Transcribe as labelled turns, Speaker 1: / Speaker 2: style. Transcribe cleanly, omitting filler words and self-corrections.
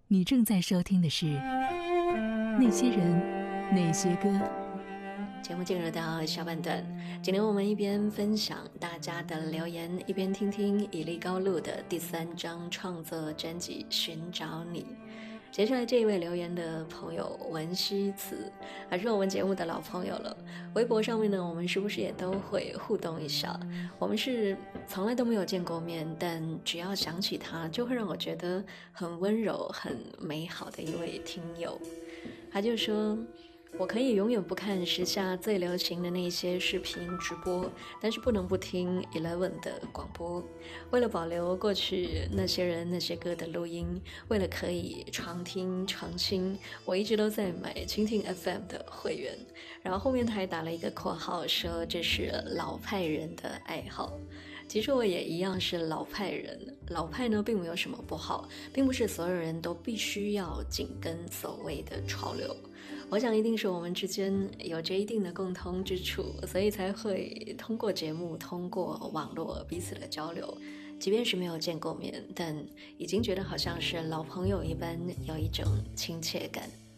Speaker 1: 你正在收听的是那些人那些歌。
Speaker 2: 节目进入到下半段，今天我们一边分享大家的留言，一边听听以利高露的第3张创作专辑《寻找你》。接下来这一位留言的朋友文希慈，还是我们节目的老朋友了。微博上面呢，我们时不时也都会互动一下。我们是从来都没有见过面，但只要想起他，就会让我觉得很温柔、很美好的一位听友。他就说，我可以永远不看时下最流行的那些视频直播，但是不能不听 Eleven 的广播。为了保留过去那些人那些歌的录音，为了可以常听常新，我一直都在买蜻蜓 FM 的会员。然后后面他还打了一个括号，说这是老派人的爱好。其实我也一样是老派人，老派呢并没有什么不好，并不是所有人都必须要紧跟所谓的潮流。我想一定是我们之间有着一定的共通之处，所以才会通过节目，通过网络彼此的交流，即便是没有见过面，但已经觉得好像是老朋友一般，有一种亲切感。